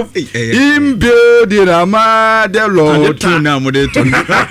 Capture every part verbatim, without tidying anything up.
in building ama the Lord to now mo de to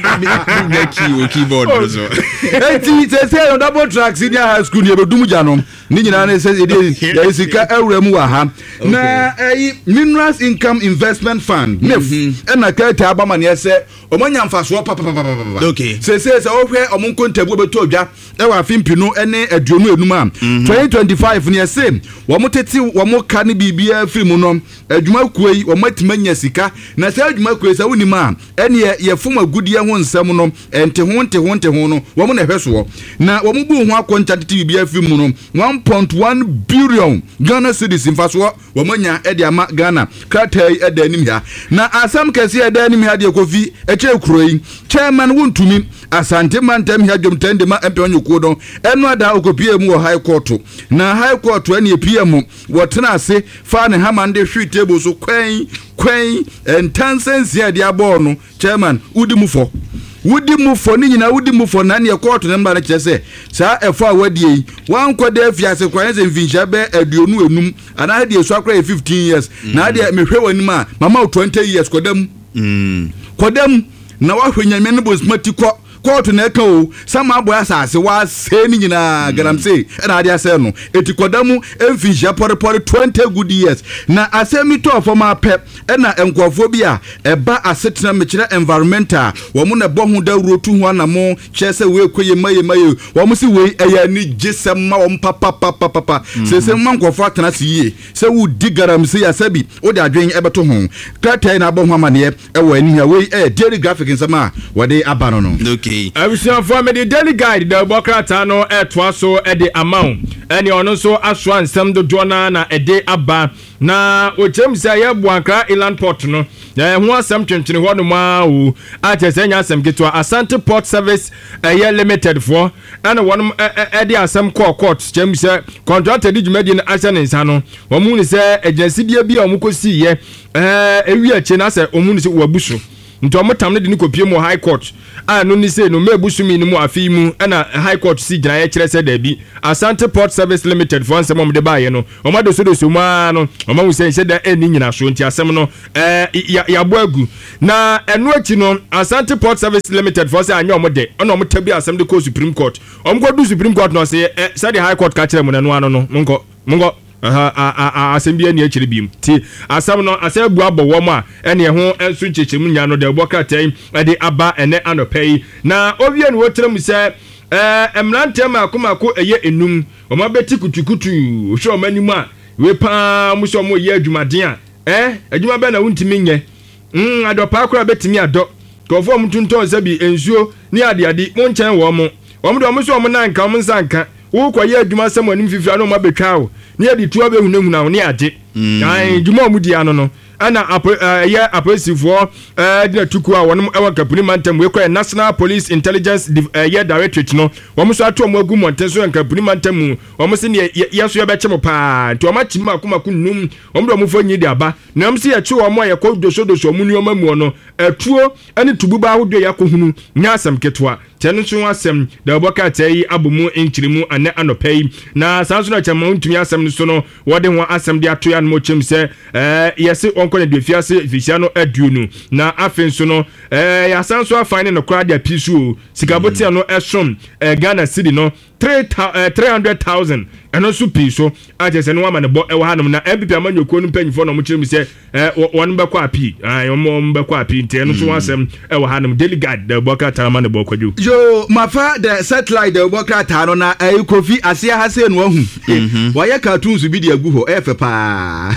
key o keyboard so enti se se double track senior high school ni ebedum gya no ni nyina na se e ya sika awura mu wa ha na eh Minerals Income Investment Fund N I F na ka ta aba mane se omanya mfaso papa papa okay se se se ohwe omon kontabu beto odwa e wa fimpi no ene aduonu enum am twenty twenty-five ni se wo moteti wo mo ka ne bibia film no adwuma kuei wo matimanya sika na se adwuma kuei se woni ma ene ye fom agudie ho nsam no ente ho ente ho ente ho no wo mo na hweso na wo mo bu ho akonta tete bibia film no one point one billion Ghana cedis mfaso wo manya e de ama Ghana kratai e da anim ha na asam kese e da anim ha de kofi eche kuroi chairman wontumi asante mantem ha dwom tende ma empe onyokuo don eno ada okopie mu wo high court na high court ene epie mu wo tena ase fa ne hamande hwi table so kwen kwen entansensi ade abo no chairman udi mufo wudi mufo ni nyina wudi mufo na ne court ne mba na kyese saa efo a wadie wan kwade afiase kwan se mfinhya be aduonu enum ana de so akra fifteen years na de mehwe wanim a mama twenty years kodam mm kodam na wahwenya me no bosmati ko court na ka o sama boy asase wa se ni nyina garam se na ade ase no etikodamu emfinhya porepore twenty good years na asemi to for ma pep na enkofo bi a eba asetena mekire environmental wo mu na bohu da rotu ho na mo chese we koye maye maye wo mu si we eya ni gisem ma wo papa papa papa se se man nkofo atena se yie se wo di garam se ya sabi wo de adwen ebeto ho kratai na bohu amane e wo ani ha we eh daily graphic nsama wo de abano no okay Abusia for me the daily guide the bokrata no etwa so e de amount ene ono so aso ansem do dona na e de aba na ochem sa ye buankra Inland Port no na ho asem twentwene ho no ma o atesenya asem ketwa Asante Port Service eh limited for ene wonum e de asem call court chem sa contractor di dwumadi na asane nsa no wo mu ni se agency bia bia o mu kosi ye eh ewi ache na se o mu ni se wabusu nto mo tamne de ni kopie mo high court a no ni say no mebusumi ni mu afi mu na high court si gina ye kire se da bi Asante Port Service Limited for ansem mo de baye no o ma do so do so ma no o ma wu say se da eni nyina so nti asem no eh ya bo agu na eno achi no Asante Port Service Limited for say anya o mo de ona o mo tabi asem de ko Supreme Court o mo go do Supreme Court no say eh say the high court ka kire mo na no ano no monko monko aha a a asembia ne akire biem ti asam no asebu abowo ma ene ho enso nchechemu nya no de bokratai de aba ene anopai na ovie ne wotrem se eh emrantem akomako eye enum o ma beti kutukutu hwe o manimu a we pa mu so mo ye adwumaden a eh adwuma be na wuntimi nye mm adopa akora betimi ado kofo mu tunton sabi ensuo ni ade ade mo nchen wo mo wo mo do mo so mo nanka mo nsanka wo kwa ye adwuma sam anim fifira no ma betwa wo ni ade tuwa be hunahuna wo ni ade ai dwuma mu di ano no ana ye aposifo eh dina tuku a wonum ewa kapuni mantem we kwa National Police Intelligence ye Directorate no wo mo so ato mo agu montenso en kapuni mantem wo mo se ne ye so ye be chemo pa to ma chima akoma kunum wo mo do mo fo nyi di aba na mo se ye che wo mo ye ko doso doso mu nuoma mu no etuo ani tububa ahodo ya ko hunu nya asem ketwa tenu so asem da boka tai abumu enchirimu ane anopai na sanso na chama ntumi asem so no wo de ho asem de ato ya no mo chem se eh yesi onko ne de fiase fisia no aduonu na afen so no eh ya sanso afine no kra dia pisu sikaboti no esom eh Ghana city no three hundred thousand eno so piso atese no ama ne bo e wa hanom na M P P amanyoko no panyifo no mo chem se eh won be kwa api ah mo be kwa api nte no so asem e wa hanom delegate de boka tarama ne bo kwaju yo mafa the satellite de boka taro na e kofi asia ha se no ahu wa ye cartoons bi de agu ho e fe pa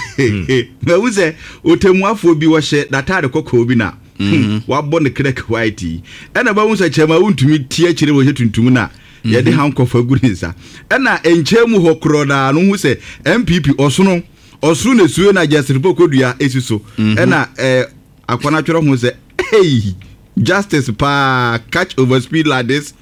na wuze otemuafo bi wo hye data de kokko bi na wa bo ne crack white ena ba wunsa chema wuntumi tie kire wo tuntum na ye de hankofa gurinsa ena enchemu ho krona no hu se M P P osono osuru na suwe na jasripo kodua esiso ena eh akwana twero hu se hey justice pa catch over speed like this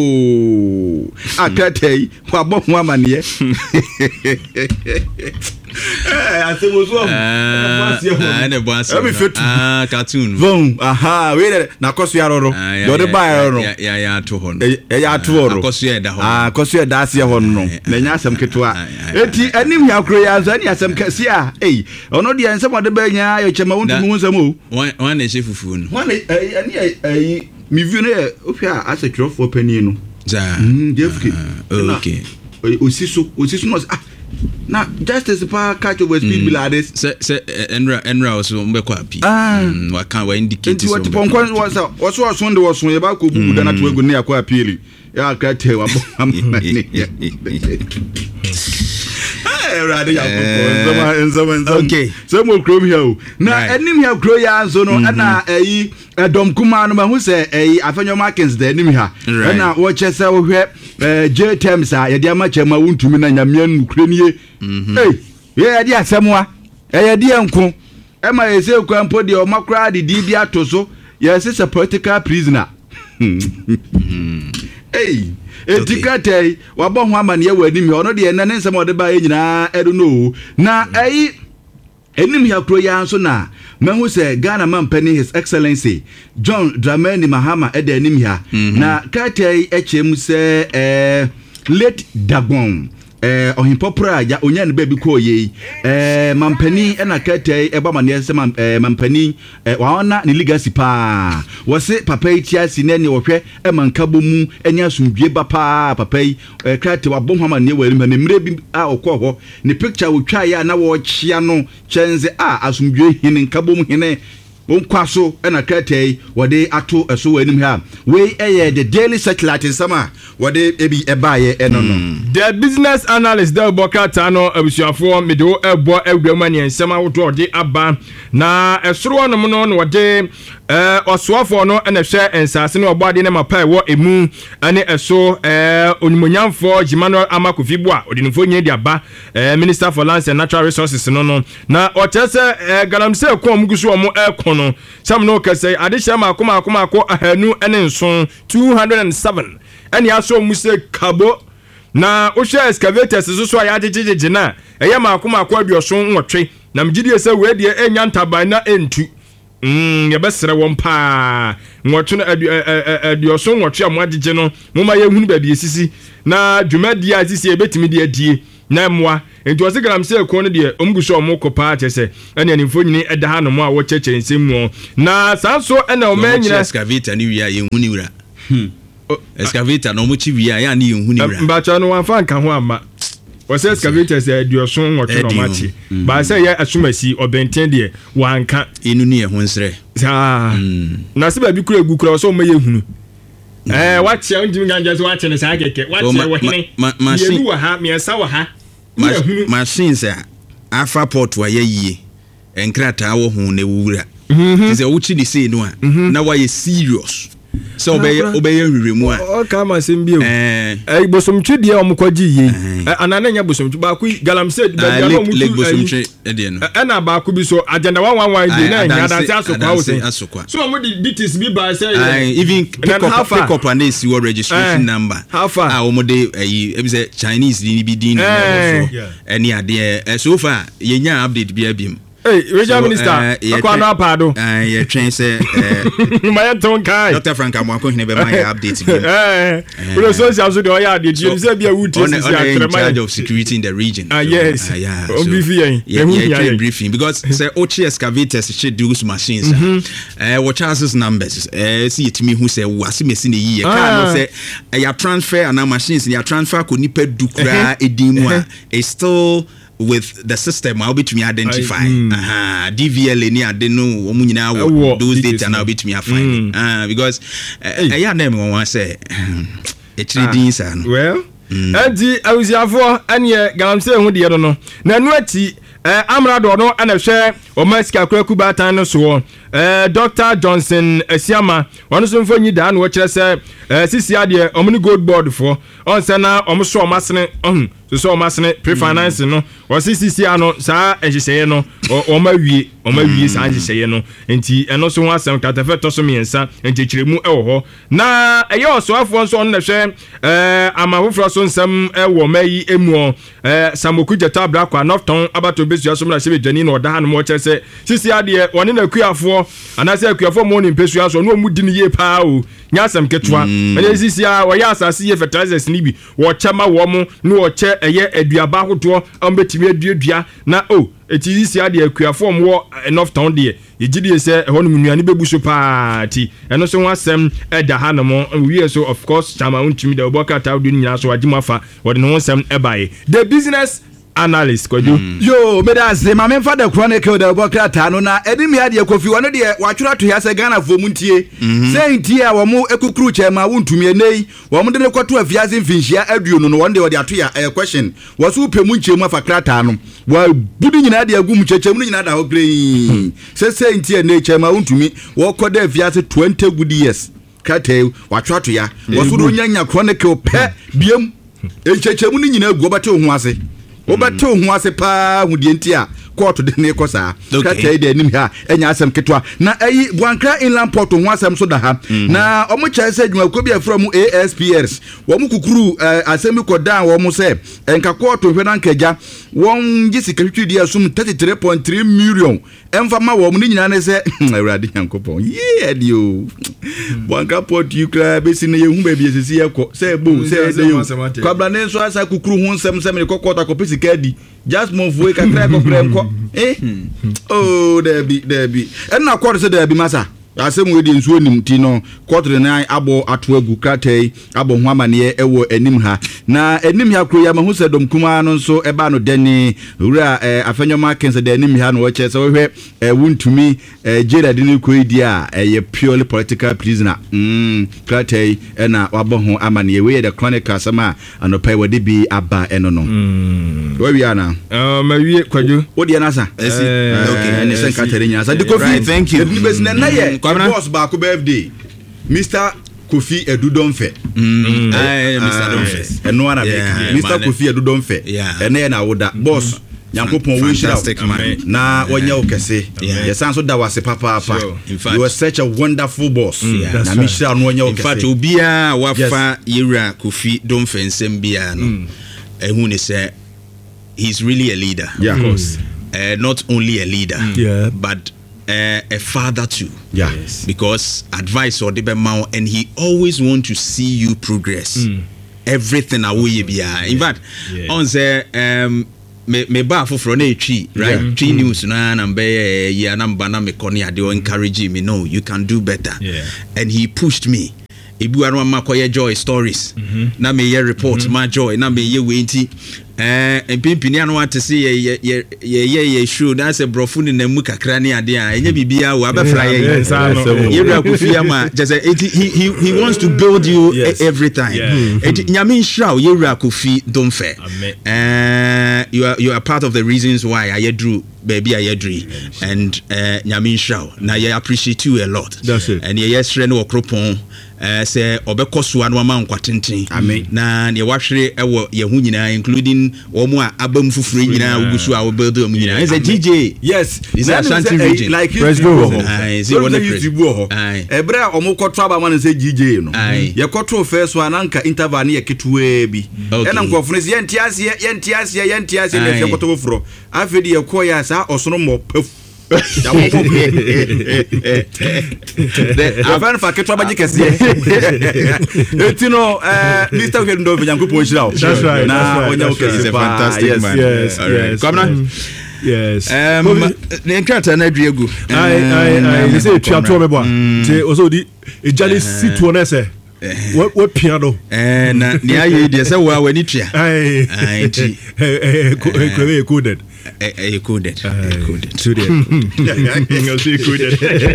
oh atatei wa bo hu amane I say was wrong. Ah, the boss. Ah, cartoon. Boom. Aha. Wait. Na kosu ya roro. Do de buy roro. Ya ya to hon. E ya to roro. Kosu ya da hon. Ah, kosu ya da se hon no. Na nya asem ketwa. Eti anim ya kro ya zo ani asem kase a. Eh, ono de ensem ode ba nya yo chema wontu mu nsem o. One one na chefufu no. One eh ani eh mi view no ofia as a for penny no. Ja. Mm, Jeff. Okay. Osiso, osiso no ah. Na justice pa catch over speed be like this. Se se enra enra also mbekwa pi. Mm, wa kan wa indicate so. What pon kwan was was was on the was on ye ba ko bubu da na to egu ne akwa appeal. Ya ka te wa am. Okay. So mo krom here. Na enim here kro ya so no na eyi edom kuma no ma hu se eyi afenyo markings da enim ha. Na wo chese wo hwe J terms a ye dia ma chema wuntumi na nyamia nukure nie. Eh, ye dia asemwa. Eh ye dia nko. E ma ye se kwampo de o makra de di dia to so. Ye se a political prisoner. Eh etikate wabɔ ho amane yawo anim ono de na ne nsɛm ɔde ba nyina edo no na ayi enim ya kro ya nso na mahu sɛ Ghana Mampani His Excellency John Dramani Mahama eda anim ya na kate echem sɛ eh late Dagbon eh ohimpopra ya onya ne ba bi ko ye eh Mampani na kate eba mane sɛ eh Mampani eh wa ona ne legacy pa wo se papa itia si na ne wo hwɛ e mankabo mu enya asumdue ba pa papa yi eh kate wa bom hama ne wa rim ne mre bi a okɔ hɔ ne picture wo twa ya na wo kyia no kyenze a asumdue hine nkabo mu hine bonkwaso na kate wode ato eso wa anim ha we eye the daily satellite sama wode ebi ebaye eno no the business analyst Del Bokata no abusuafo medo ebo egwama ne nsema woto ode aba na esoro no no no wode eh osoafo no na hwe ensase ne obade ne mapa ewo emu ane eso eh onimonyamfo Emmanuel Amakofibo a odinfo nya di aba eh Minister for Lands and Natural Resources no no na otese eh galamse kom gusu omo ekon no sam no kase ade hyama akoma akoma akọ ahanu ene nson two hundred seven ene aso muse kabo na ohwe excavators so so ya jejeje na eye ma akoma akọ aduoso nwotwe na mgidie se we de enya ntaban na entu mm ye besere won pa nwotwe na aduoso nwotwe amoajeje no moma ye hunu ba bi esisi na dwumadi a sisi ebetimi de adie na mwa enti wose gram se ko no de omguso omko pa chese ene anifo nyini eda ha no mo a wo cheche nsemu na sanso ene o manyina excavator ni wia ye huni wura hm excavator no mo chi wia ya ni ye huni wura mbacha no wanfa nka ho ama wose excavator se aduoso nwotwe no machi ba se ye asumasi obenten de wanka enu ni ye ho nsre ah na se ba bi kura egu kura so mo ye hunu eh wachi onjimi ganja so wachi ne sa keke wachi wo hene ye du wa ha me sa wa ha machines a afa port wa yeye enkrata wo hu ne wura ti se wo chi di say no a na wa ye serious so obey obey nwiremu a o ka ma sem bio eh eh bosomtwe de omkwaji ye anana nya bosomtwe ba ku galamse ba ga no mu bosomtwe e de no e na ba ku bi so agenda one one one de na nya dan asokwa wo so mo di details bi ba say even pick up pick up and see your registration number ah wo mo de e bi say Chinese ni bi din na so any ade so far ye nya update bi abim. Hey, Regional so, Minister, akwana uh, pado. Eh, ye train say eh my ton kai. Doctor Frank Amwako hine be my update game. Eh, we so so so dey ya dey you say be a wood is in charge of security in the region. Ah yes. Uh, yeah. On briefing. Yeah, yeah, briefing because say ochi excavators should do machines. Eh, what chances numbers. Eh, see it me who say wasi mesi ne yi. Can say ya transfer and machines ya transfer ko nipa dukra edimu a is still with the system I'll be to me identify mm. uh-huh. D V L any I don't know omunyina wo those data now be to me find mm. uh, because I ya dem won say e trading san well enti awusiafo ane galamse hu de no na nu ati amrado no ana hwe o maska kwaku batan no so eh Doctor Johnson Asiama ono so mfo nyi da na wo kire se eh sisi ade omni gold board fo on se na omso omasene ohun so so omasene pre-finance no wo sisi ano saa ehyehyeye no omawie omawie saa ehyehyeye no enti eno so ho asem katafe to so miensa enti kiremu e wo ho na eye osoafo nso on na hwe eh amahofro so nsem e wo mayi emu eh Samoku Jeta Brakwa Northton abato besu so mra hye bedwani na oda han mo kire se sisi ade woni na kuafo anase akuafo mo ni mpesu aso no mu di ni ye pa o nyasem ketwa ene sisi a wo ya asase ye fertilizers ni bi wo chema wo mo no wo che eye aduaba hoto ambetimi aduadua na o eti sisi ade akuafo mo wo enough town de yegidi se ehonu nuani bebu so party eno so wasem eda ha no mo we so of course chama untimi da oboka ta do nyina so agimafa wode no wasem ebae the business analyst kwaju mm. yo me da se ma me fa da chronicle da bokra ta no na edim ya de kofi wono de watwura to ya se Ghana fo muntie say ntie a wo mo ekukuru chema wuntumi enei wo mo de ne kwato afiase mfinhia aduo no no won de wo de ato ya a question wo so pe mu nchemu afakra ta no wa budi nyina de agum chechemu nyina da ho grei say say ntie ne chema wuntumi wo koda afiase twenty good years kate watwura to ya wo so do nyanya chronicle pe biem enchechemu nyina agu obate ho ase obate ho ase pa hudie ntia court de ne kosa kata de nim ha enya asem ketwa na ayi Buankra Inland Port ho asem so da ha na omo kya se adwuma ko bia from A S P S wo mu kukuru asem ko dan wo mu se enka court hwe na nkaja won gi sika twidi asum thirty-three point three million emfa ma wo mu ni nyina ne se awrade yankopon ye adio Buankra Port Ukra besi ne yehu ba bia sisi yeko se bo se de kwabla ne so asa kukuru ho nsem se me ko court akopesi kadi just move we kakra ko krem ko eh oh there be there be and na court say there be masa asem we di nsuo nim ti no court na abo ato agu kratai abo ho amane ewo anim ha na anim ha kro ya mahu se dom kuma no nso eba no deni wura afanyoma kense de anim ha no wo che se wo hwe wuntumi jera de ni koidi a ye purely political prisoner mm kratai na wabo ho amane we the chronicle sama anopai wode bi aba eno no mm wo wi ana eh ma wi kwaju wo di na sa okay ene sen katere nya sa de kofi thank you na ye boss ba ko birthday Mister Kofi Edudonfe mm eh Mister Donfe eno ana Mister Kofi Edudonfe ene na woda boss Yankopon we shira na wonya okese yesan so da wase papa papa you are such a wonderful boss na mi shira no wonya okese in fact obia wafa Yewura Kofi Donfe nsem bia no ehun ni say he's really a leader yeah. Of course uh, not only a leader mm. yeah. but Uh, a father too, yeah, yes. Because advice or the mouth, and he always want to see you progress. Mm. Everything away be. In fact, yeah. on say um me me ba for from a tree, right? Yeah. Tree mm. news na na be ya na mbana me koni ade encourage me. No, you can do better. Yeah. And he pushed me. Ebu anu makoye joy stories. Mm-hmm. Na me ye report mm-hmm. my joy. Na me ye wenti. Eh empimpini anu ate se ye ye ye ye ye show na se brofu ni na mu kakra ni ade a enye bibia wo abefra ye Yewura Kofi ama just he he he wants to build you yes. every time et nyame nhira Yewura Kofi Donfe eh you are you are part of the reasons why I drew baby I drew and eh nyame nhira na I appreciate you a lot. That's it. And ye yesre no okropon eh say obekoso anu ama nkwatenten na ne wahwere ewo ye hu nyina including omo a abam fufure nyina ugusu a obedo am nyina is a D J yes is a Ashanti region like president I see one president ebre a omo kotro aba man say D J no ye kotro first one anka interval ne ye ketuwe bi ena nkofune ye ntiase ye ntiase ye ntiase ne ye kotro furo afedi ye koya sa osono mo pef the Avan fa ketwa baji kese etino eh Mister Edudonfe Yankopon shira that's right na onya okese is a fantastic yes, man yes all right yes. come on yes um ne nkrata na duegu ai ai ai say twa to mebo te oso di ejale situ na se what what piano eh na ni aye de se wa wani twa ai ai ti eh eh coded eh eh coded coded today you see coded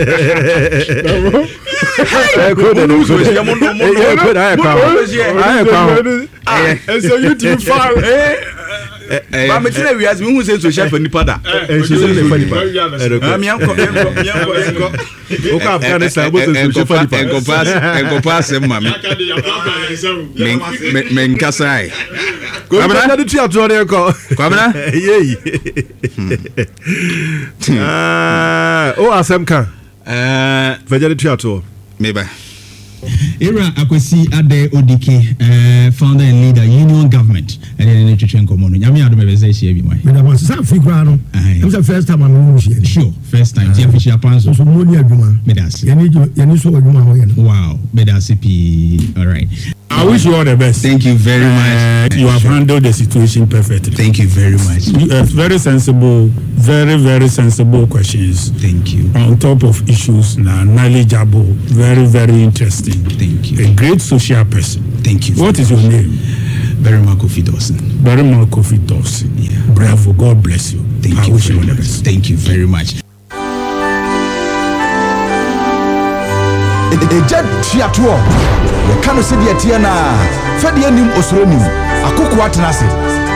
eh coded ya mondo mondo eh coded ai kwa ai kwa and so you do far eh ba me tina wiase me hu say social for nipa da social for nipa mi anko mi anko mi anko o ka Afghanistan bo social for nipa encompass encompass ma me me me nkasai kwamna de tia to ne ko kwamna yeyi ah o asem kan eh vejere tia to me ba Era Akwesi Ade Odike, uh, founder and leader, Union Government, and then the Chichen Komono. Yami Adam Beze she be my. But I was some figure. It was the first time I'm here. Sure, first time. Tia Fisher Panzo. So money aduma. Medasi. You need you need so aduma ho yen. Wow, Medasi P. All right. I wish you all the best. Thank you very much. Uh, you have handled the situation perfectly. Thank you very much. You, uh, very sensible, very, very sensible questions. Thank you. On top of issues, now knowledgeable, very, very interesting. Thank you. A great social person. Thank you. What is your name? Berima Kofi Dawson. Berima Kofi Dawson. Yeah. Bravo. God bless you. Thank I you. wish very you all the much. best. Thank you very much. Eja tiato. Ye kanu se de tie na. Fa de anim osoro nim. Akoko atena se.